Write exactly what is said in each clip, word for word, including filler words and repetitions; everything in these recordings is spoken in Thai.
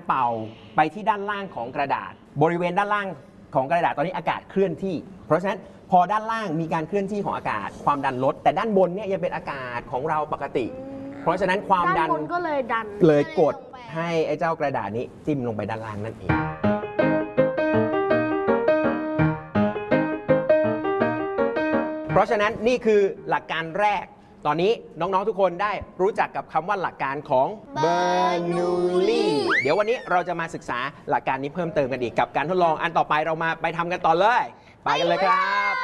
เป่าไปที่ด้านล่างของกระดาษบริเวณด้านล่างของกระดาษตอนนี้อากาศเคลื่อนที่เพราะฉะนั้นพอด้านล่างมีการเคลื่อนที่ของอากาศความดันลดแต่ด้านบนเนี่ยยังเป็นอากาศของเราปกติเพราะฉะนั้นความดันก็เลยดันเลยกดให้ไอ้เจ้ากระดาษนี้จิ้มลงไปด้านล่างนั่นเองเพราะฉะนั้นนี่คือหลักการแรกตอนนี้น้องๆทุกคนได้รู้จักกับคำว่าหลักการของเบอร์นูลลีเดี๋ยววันนี้เราจะมาศึกษาหลักการนี้เพิ่มเติมกันอีกกับการทดลองอันต่อไปเรามาไปทำกันต่อเลยไปกันเลยครับ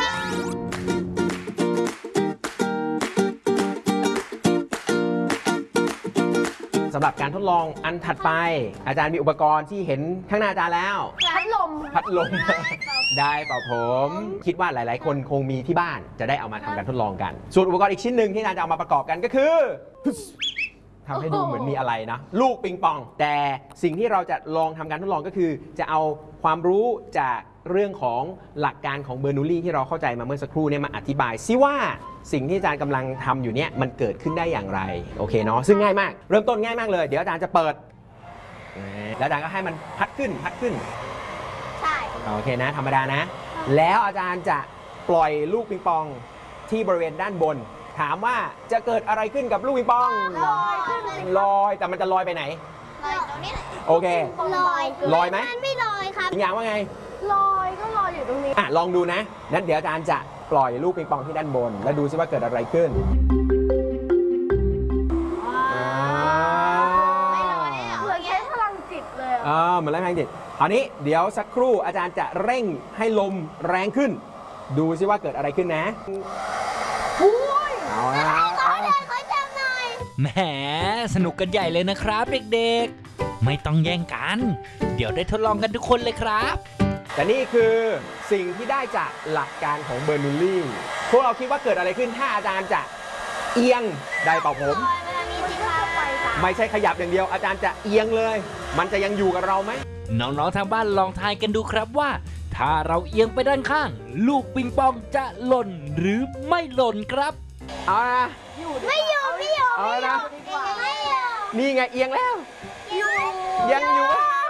สำหรับการทดลองอันถัดไปอาจารย์มีอุปกรณ์ที่เห็นข้างหน้าอาจารย์แล้วพัดลมพัดลมได้เปล่าผมคิดว่าหลายๆคนคงมีที่บ้านจะได้เอามาทำการทดลองกันส่วนอุปกรณ์อีกชิ้นหนึ่งที่อาจารย์จะเอามาประกอบกันก็คือทำให้ดูเหมือนมีอะไรนะลูกปิงปองแต่สิ่งที่เราจะลองทำการทดลองก็คือจะเอาความรู้จากเรื่องของหลักการของเบอร์นูลลีที่เราเข้าใจมาเมื่อสักครู่เนี่ยมาอธิบายซิว่าสิ่งที่อาจารย์กำลังทำอยู่เนี่ยมันเกิดขึ้นได้อย่างไรโอเคเนาะซึ่งง่ายมากเริ่มต้นง่ายมากเลยเดี๋ยวอาจารย์จะเปิดแล้วอาจารย์ก็ให้มันพัดขึ้นพัดขึ้นใช่โอเคนะธรรมดานะแล้วอาจารย์จะปล่อยลูกปิงปองที่บริเวณด้านบนถามว่าจะเกิดอะไรขึ้นกับลูกปิงปองลอยขึ้นลอยแต่มันจะลอยไปไหนลอยตรงนี้โอเคลอยลอยไหมมันไม่ลอยครับจริงอย่างว่าไงลอยก็ลอยอยู่ตรงนี้อ่ะลองดูนะนั้นเดี๋ยวอาจารย์จะปล่อยลูกปิงปองที่ด้านบนแล้วดูซิว่าเกิดอะไรขึ้นเหมือนใช้พลังจิตเลยอ่าเหมือนแรงพลังจิตคราวนี้เดี๋ยวสักครู่อาจารย์จะเร่งให้ลมแรงขึ้นดูซิว่าเกิดอะไรขึ้นนะเอาละแหมสนุกกันใหญ่เลยนะครับเด็กๆไม่ต้องแย่งกันเดี๋ยวได้ทดลองกันทุกคนเลยครับแต่นี่คือสิ่งที่ได้จากหลักการของเบอร์นูลลีพวกเราคิดว่าเกิดอะไรขึ้นถ้าอาจารย์จะเอียงได้เปล่าผมไม่ใช่ขยับอย่างเดียวอาจารย์จะเอียงเลยมันจะยังอยู่กับเราไหมน้องๆทางบ้านลองทายกันดูครับว่าถ้าเราเอียงไปด้านข้างลูกปิงปองจะหล่นหรือไม่หล่นครับเอาละไม่อยู่ไม่อยู่เอาละไม่อยู่นี่ไงเอียงแล้วยังอยู่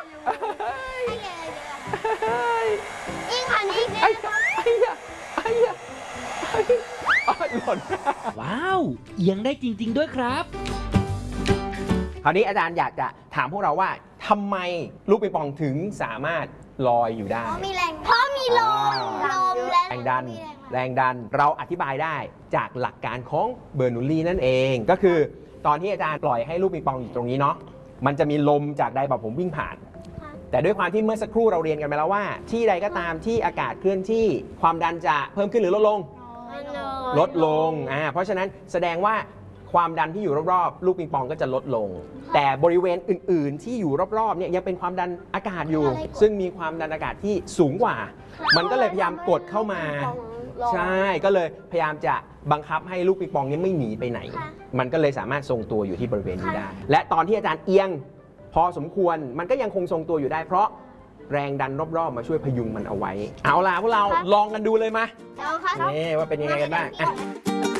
อีกคันนี้ไอ้ไอ้ไอ้ไอ้หล่นว้าวเอียงได้จริงๆด้วยครับคราวนี้อาจารย์อยากจะถามพวกเราว่าทำไมลูกปิงปองถึงสามารถลอยอยู่ได้เพราะมีแรงเพราะมีลมลมแรงดันแรงดันเราอธิบายได้จากหลักการของเบอร์นูลลีนั่นเองก็คือตอนที่อาจารย์ปล่อยให้ลูกปิงปองอยู่ตรงนี้เนาะมันจะมีลมจากไดร์เป่าผมวิ่งผ่านแต่ด้วยความที่เมื่อสักครู่เราเรียนกันไปแล้วว่าที่ใดก็ตามที่อากาศเคลื่อนที่ความดันจะเพิ่มขึ้นหรือลดลงลดลงอ่าเพราะฉะนั้นแสดงว่าความดันที่อยู่รอบๆลูกปิงปองก็จะลดลงแต่บริเวณอื่นๆที่อยู่รอบๆเนี่ยยังเป็นความดันอากาศอยู่ซึ่งมีความดันอากาศที่สูงกว่ามันก็เลยพยายามกดเข้ามาใช่ก็เลยพยายามจะบังคับให้ลูกปิงปองนี้ไม่หนีไปไหนมันก็เลยสามารถทรงตัวอยู่ที่บริเวณนี้ได้และตอนที่อาจารย์เอียงพอสมควรมันก็ยังคงทรงตัวอยู่ได้เพราะแรงดันรอบๆมาช่วยพยุงมันเอาไว้เอาล่ะพวกเราลองกันดูเลยมานี่ว่าเป็นยังไงกันบ้าง